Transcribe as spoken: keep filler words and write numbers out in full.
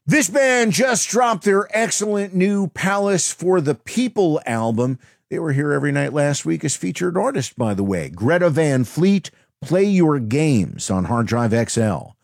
This band just dropped their excellent new Palace for the People album. They were here every night last week as featured artist, by the way. Greta Van Fleet, Play Your Games on Hard Drive X L.